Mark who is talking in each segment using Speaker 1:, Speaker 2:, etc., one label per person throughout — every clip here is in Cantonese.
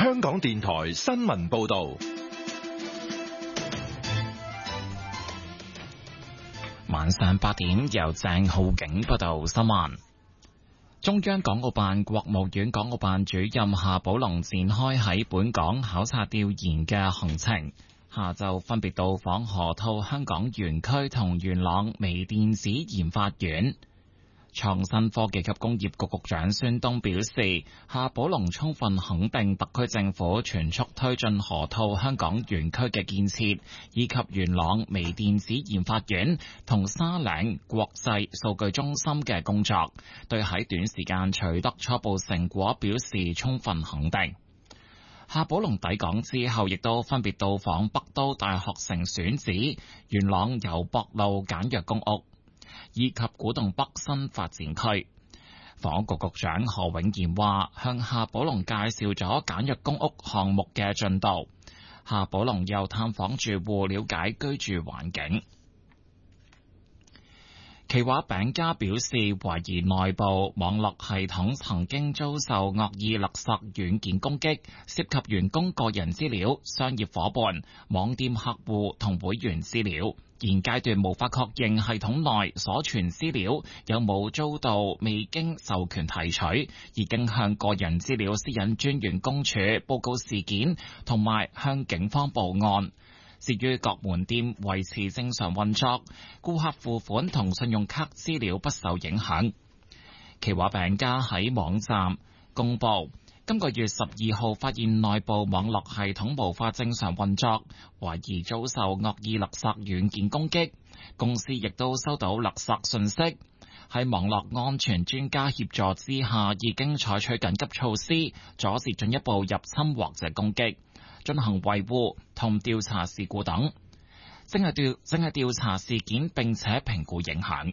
Speaker 1: 香港電台新聞報道。
Speaker 2: 晚上8點，由鄭浩景報道新聞。中央港澳辦、國務院港澳辦主任夏寶龍展開喺本港考察調研嘅行程，下晝分別到訪河套香港園區同元朗微電子研發園。創新科技及工業局局長孫東表示，夏寶龍充分肯定特區政府全速推進河套香港園區嘅建設，以及元朗微電子研發園同沙嶺國際數據中心嘅工作，對喺短時間取得初步成果表示充分肯定。夏寶龍抵港之後，亦都分別到訪北都大學城選址、元朗油博路簡約公屋，以及古洞北新發展區。房屋局局長何永賢話，向夏寶龍介紹咗簡約公屋項目嘅進度。夏寶龍又探訪住戶，了解居住環境。奇華餅家表示，懷疑內部網絡系統曾經遭受惡意勒索軟件攻擊，涉及員工個人資料、商業夥伴、網店客戶同會員資料。現階段無法確認系統內所存資料有冇遭到未經授權提取，已經向個人資料私隱專員公署報告事件，同埋向警方報案。至於各門店維持正常運作，顧客付款同信用卡資料不受影響。奇華餅家喺網站公佈，今個月12號發現內部網絡系統無法正常運作，懷疑遭受惡意勒索軟件攻擊。公司亦都收到勒索訊息，喺網絡安全專家協助之下，已經採取緊急措施，阻止進一步入侵或者攻擊，進行維護同調查事故等，正係調查事件並且評估影響。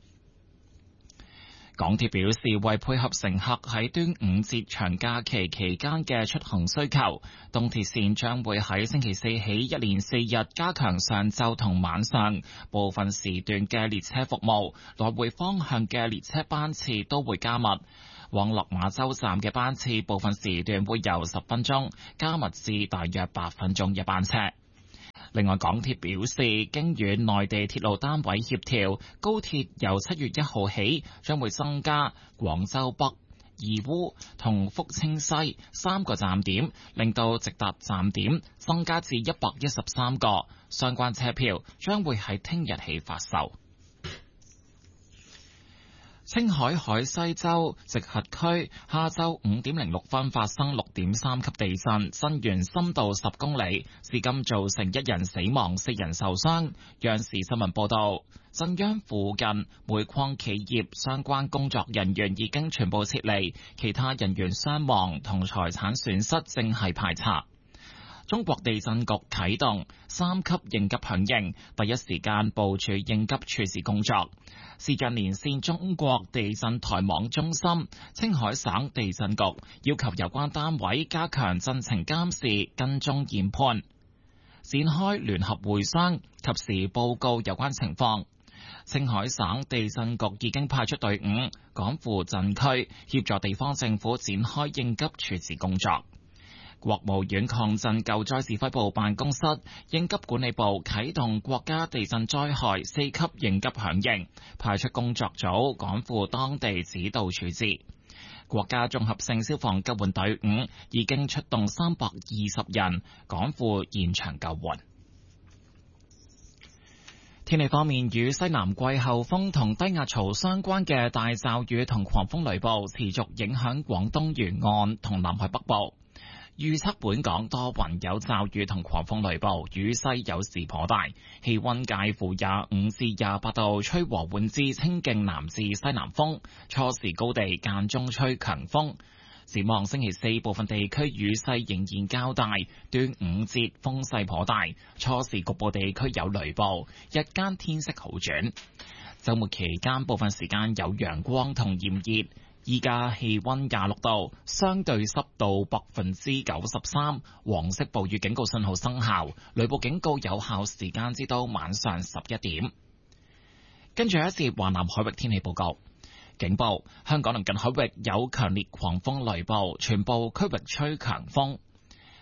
Speaker 2: 港鐵表示，為配合乘客喺端午節長假期期間嘅出行需求，東鐵線將會喺星期四起一連4日加強上晝同晚上部分時段嘅列車服務，來回方向嘅列車班次都會加密。往落馬洲站嘅班次部分時段會由10分鐘加密至大約8分鐘一班車。另外，港鐵表示，經與內地鐵路單位協調，高鐵由7月1號起將會增加廣州北、義烏同福清西3個站點，令到直達站點增加至113個。相關車票將會喺聽日起發售。青海海西州直轄區下晝5點06分發生6.3級地震，震源深度10公里，至今造成1人死亡、4人受傷。央視新聞報道，震央附近煤礦企業相關工作人員已經全部撤離，其他人員傷亡同財產損失正係排查。中國地震局啟動3級應急響應，第一時間部署應急處置工作。視像連線中國地震台網中心、青海省地震局，要求有關單位加強震情監視、跟蹤研判，展開聯合會商，及時報告有關情況。青海省地震局已經派出隊伍趕赴震區，協助地方政府展開應急處置工作。國務院抗震救災指揮部辦公室、應急管理部啟動國家地震災害4級應急響應，派出工作組趕赴當地指導處置。國家綜合性消防救援隊伍已經出動320人趕赴現場救援。天氣方面，與西南季候風同低壓槽相關嘅大驟雨同狂風雷暴持續影響廣東沿岸同南海北部。預測本港多雲有驟雨同狂風雷暴，雨勢有時頗大，氣溫介乎25至28度，吹和緩至清勁南至西南風，初時高地間中吹強風。展望星期四，部分地區雨勢仍然較大，端午節風勢頗大，初時局部地區有雷暴，日間天色好轉。週末期間部分時間有陽光同炎熱。依家氣溫26度，相對濕度93%，黃色暴雨警告信號生效，雷暴警告有效時間至到晚上11點。跟住一節華南海域天氣報告，警報：香港鄰近海域有強烈狂風雷暴，全部區域吹強風。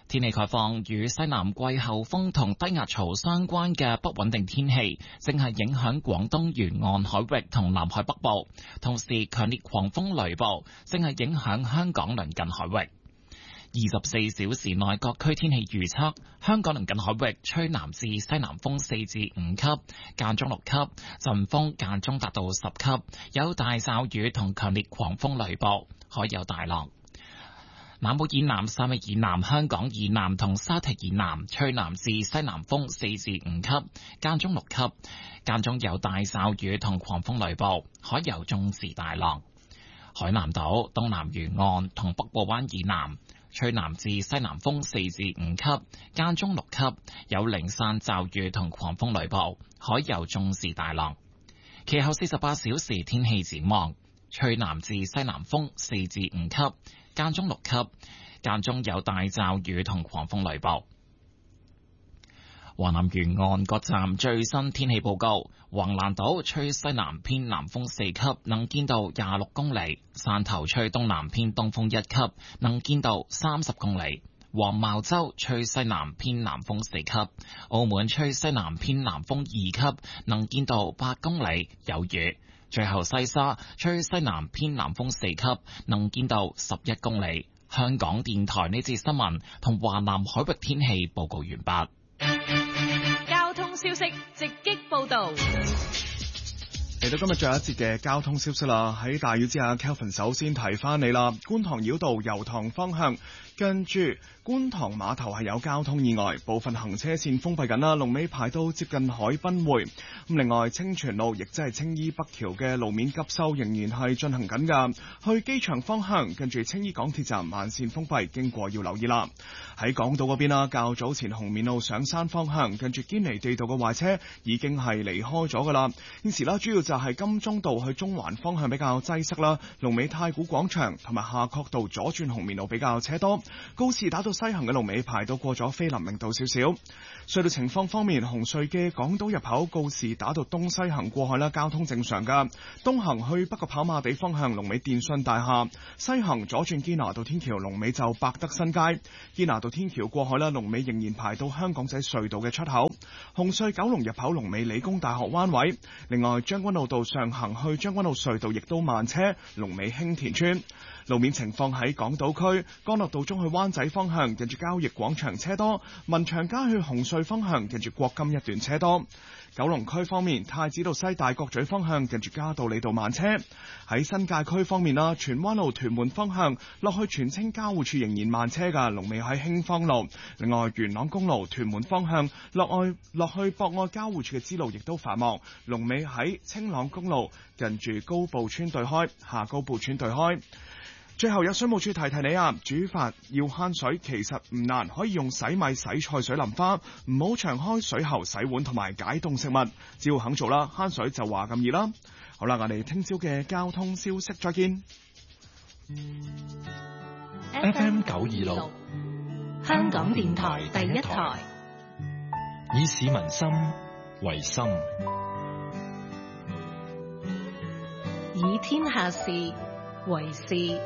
Speaker 2: 天氣概況，與西南季候風同低壓槽相關嘅不穩定天氣正係影響廣東沿岸海域同南海北部，同時強烈狂風雷暴正係影響香港鄰近海域。24小時內各區天氣預測：香港鄰近海域吹南至西南風4至5級，間中6級，陣風間中達到10級，有大驟雨同強烈狂風雷暴，海有大浪。南澳以南、汕尾以南、香港以南同沙堤以南吹南至西南風4至5級，間中6級，間中有大驟雨同狂風雷暴，海有中至大浪。海南島、東南沿岸同北部灣以南吹南至西南風4至5級，間中6級，有零散驟雨同狂風雷暴，海有中至大浪。其後48小時天氣展望，吹南至西南風4至5級，間中6級，間中有大驟雨同狂風雷暴。華南沿岸各站最新天氣報告：橫瀾島吹西南偏南風4級，能見度26公里；汕頭吹東南偏東風1級，能見度30公里；黃茅洲吹西南偏南風4級；澳門吹西南偏南風2級，能見度8公里，有雨。最後西沙吹西南偏南風4級，能見度11公里。香港電台呢節新聞同華南海域天氣報告完畢。
Speaker 3: 交通消息直擊報道。
Speaker 4: 嚟到今日最後一節嘅交通消息啦，喺大雨之下 Kelvin 首先提翻你啦，觀塘繞道油塘方向近住觀塘碼頭係有交通意外，部分行車線封閉緊啦，龍尾排到接近海濱匯。咁另外清泉路亦即係青衣北橋嘅路面急修仍然係進行緊㗎，去機場方向近住青衣港鐵站慢線封閉，經過要留意啦。喺港島嗰邊啦，較早前紅棉路上山方向近住堅尼地道嘅壞車已經係離開咗㗎啦，現時啦主要就係金鐘道去中環方向比較擠塞啦，龍尾太古廣場同埋夏慤道左轉紅棉路比較車多，高士打道西行嘅龍尾排到過咗菲林明道少少。隧道情況方面，紅隧嘅港島入口告士打道東西行過海啦，交通正常噶，東行去北角跑馬地方向龍尾電訊大廈，西行左轉堅拿道天橋龍尾就百德新街，堅拿道天橋過海啦，龍尾仍然排到香港仔隧道嘅出口。紅隧九龍入口龍尾理工大學灣位，另外將軍澳道上行去將軍澳隧道亦都慢車，龍尾興田村。路面情況喺港島區，干諾道中去灣仔方向近住交易廣場車多，民祥街去紅隧方向近住國金一段車多。九龍區方面，太子道西大角咀方向近住嘉道理道慢車。喺新界區方面啦，荃灣路屯門方向落去荃青交匯處仍然慢車㗎，龍尾喺興芳路。另外元朗公路屯門方向落去博愛交匯處嘅支路亦都繁忙，龍尾喺青朗公路近住高埔村對開，下高埔村對開。最後有水務署提提你啊，煮飯要慳水，其實唔難，可以用洗米、洗菜水淋花，唔好長開水喉洗碗同埋解凍食物，只要肯做啦，慳水就話咁易啦。好啦，我哋聽朝嘅交通消息再見。
Speaker 1: FM 926
Speaker 3: 香港電台第一台，
Speaker 1: 以市民心為心，
Speaker 3: 以天下事為事。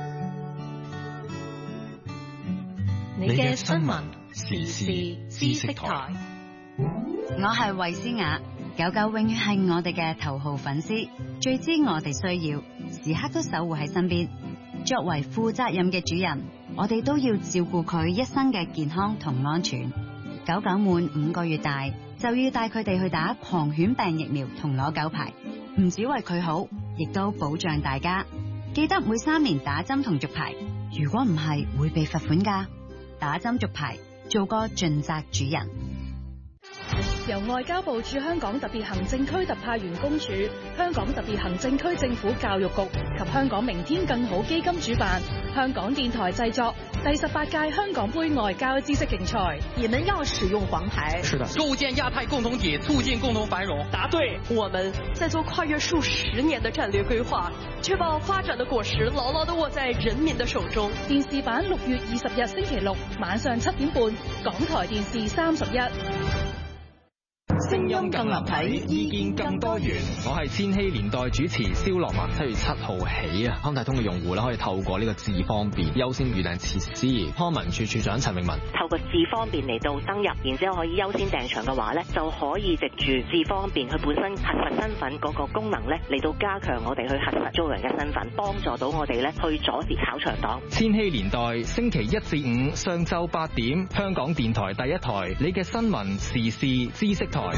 Speaker 3: 你嘅新聞時事知識台，
Speaker 5: 我係衛詩雅。狗狗永遠係我哋嘅頭號粉絲，最知我哋需要，時刻都守護喺身邊。作為負責任嘅主人，我哋都要照顧佢一生嘅健康同安全。狗狗滿5個月大，就要帶佢哋去打狂犬病疫苗同攞狗牌，唔止為佢好，亦都保障大家。記得每3年打針同續牌，如果唔係會被罰款㗎。打針續牌，做個盡責主人。
Speaker 6: 由外交部駐香港特別行政區特派員公署、香港特別行政區政府教育局及香港明天更好基金主辦，香港電台製作第18屆香港杯外交知識競賽。
Speaker 7: 你們要使用黃牌，
Speaker 8: 是的，構建亞太共同體，促進共同繁榮。
Speaker 7: 答對，我們在做跨越數10年的戰略規劃，確保發展的果實牢牢地握在人民的手中。
Speaker 6: 電視版6月20日星期六晚上7點半，港台電視31。
Speaker 9: 聲音更立體，意見更多元。
Speaker 8: 我係千禧年代主持蕭樂文。7月7號起啊，康大通嘅用戶咧可以透過呢個智方便優先預訂設施。康文署署長陳永文
Speaker 10: 透過智方便嚟到登入，然之後可以優先訂場嘅話咧，就可以藉住智方便佢本身核實身份嗰個功能咧，嚟到加強我哋去核實租人嘅身份，幫助到我哋咧去阻截炒場黨。
Speaker 8: 千禧年代星期1至5上晝8點，香港電台第一台，你嘅新聞時事知識台。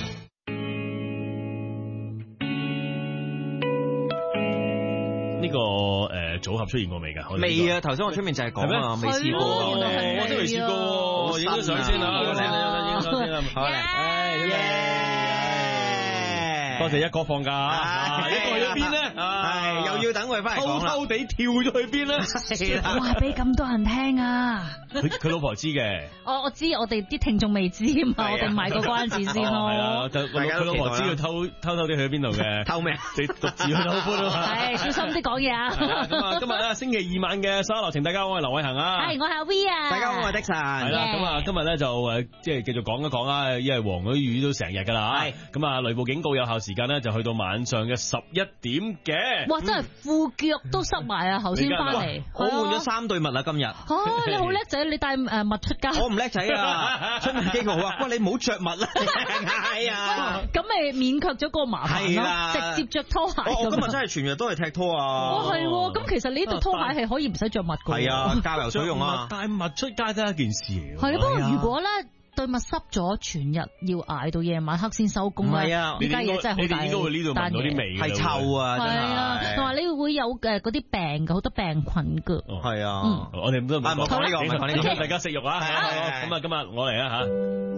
Speaker 11: 呢個組合出現過未㗎？
Speaker 12: 未啊！頭先我出面就係講啊，未試過。
Speaker 11: 我真未試過，影咗相先啊！影相先啊！好嚟，多謝一哥放假，一哥去咗邊咧？
Speaker 12: 又要等佢翻嚟講啦。
Speaker 11: 偷偷地跳咗去邊咧？
Speaker 3: 話俾咁多人聽啊！
Speaker 11: 佢老婆知嘅。
Speaker 3: 我知，我哋啲聽眾未知啊嘛，我哋賣個關子先咯。
Speaker 11: 係啦，佢老婆知佢偷偷地去邊度嘅。
Speaker 12: 偷咩？
Speaker 11: 你獨自去偷歡啊嘛。
Speaker 3: 係，小心啲講嘢啊！
Speaker 11: 咁啊，今日咧星期2晚嘅沙流情，大家好，我係劉偉恒啊。
Speaker 3: 係，我係阿 V 啊。
Speaker 12: 大家好，我係的神。係
Speaker 11: 啦，咁啊，今日咧就即係繼續講一講啊，因為黃嗰啲雨都成日㗎啦。係。咁啊，雷暴警告有效時間咧就去到晚上嘅11點嘅。
Speaker 3: 哇！真係褲腳都濕埋啊！頭先翻嚟，
Speaker 12: 我換咗3對襪啦，今日。
Speaker 3: 你好叻仔，你帶襪出街。
Speaker 12: 我唔叻仔啊，出面幾個好啊！喂，你唔好着襪啦。係啊。
Speaker 3: 咁咪勉強咗個麻煩咯，直接着拖鞋。
Speaker 12: 我今日真係全日都係踢拖啊。
Speaker 3: 係喎，咁其實你呢對拖鞋係可以唔使着襪㗎。
Speaker 12: 係啊，交流水用啊。
Speaker 11: 帶襪出街都係一件事嚟。
Speaker 3: 係啊，不過如果咧對襪濕咗，全日要捱到夜晚黑先收工咧。呢家嘢真係好大。
Speaker 11: 你應該會呢度聞到啲味，
Speaker 12: 係臭啊！真係。係
Speaker 3: 啊，同埋你會有嗰啲病嘅，好多病菌㗎。
Speaker 12: 係啊，
Speaker 11: 我哋都唔講呢個，講呢個，大家食肉啊！咁啊，今日我嚟啊嚇。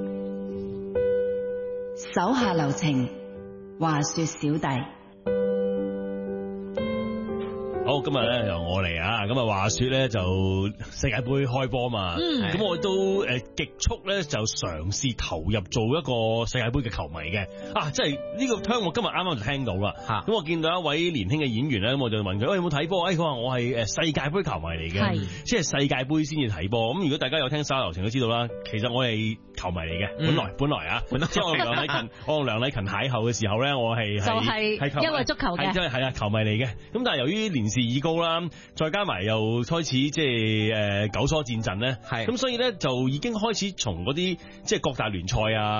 Speaker 5: 手下留情，話說小弟。
Speaker 11: 好，今日咧由我嚟啊！咁啊，話說咧就世界盃開波嘛，咁我都極速咧就嘗試投入做一個世界盃嘅球迷嘅啊！即係呢個 term 我今日啱啱就聽到啦。咁我見到一位年輕嘅演員咧，咁我就問佢：喂，有冇睇波？佢話我係世界盃球迷嚟嘅，即係世界盃先至睇波。咁如果大家有聽沙流情都知道啦，其實我係球迷嚟嘅，本來啊，即係我同梁禮勤邂逅嘅時候咧，我係
Speaker 3: 因為足球嘅，
Speaker 11: 係啊球迷嚟嘅。咁但係由於年事已高啦，再加埋又開始即係九疏戰陣咧，咁所以咧就已經開始從嗰啲即係各大聯賽啊。